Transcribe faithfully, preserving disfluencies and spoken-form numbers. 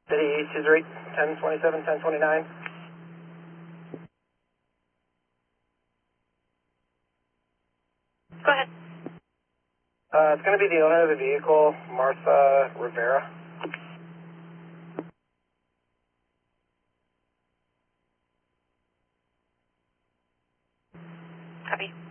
City East, user eight, ten twenty-seven, ten twenty-nine. Go ahead. Uh, it's going to be the owner of the vehicle, Martha Rivera. Copy.